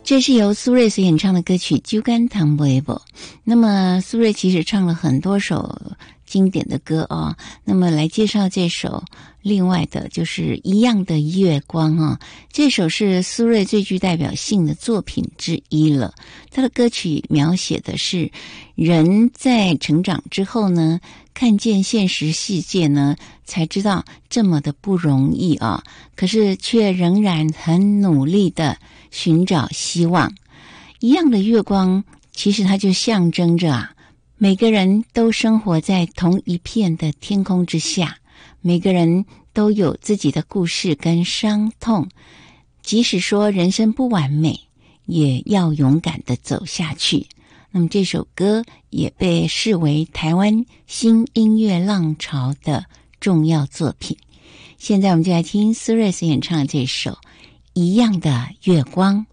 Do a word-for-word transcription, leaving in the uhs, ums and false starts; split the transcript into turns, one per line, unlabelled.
这是由苏芮所演唱的歌曲《酒干倘卖无》。那么苏芮其实唱了很多首经典的歌啊、哦，那么来介绍这首另外的就是一样的月光啊、哦，这首是苏芮最具代表性的作品之一了。他的歌曲描写的是人在成长之后呢，看见现实世界呢，才知道这么的不容易啊，可是却仍然很努力的寻找希望。一样的月光，其实它就象征着啊，每个人都生活在同一片的天空之下，每个人都有自己的故事跟伤痛，即使说人生不完美，也要勇敢的走下去。那么这首歌也被视为台湾新音乐浪潮的重要作品。现在我们就来听苏芮所演唱的这首《一样的月光》。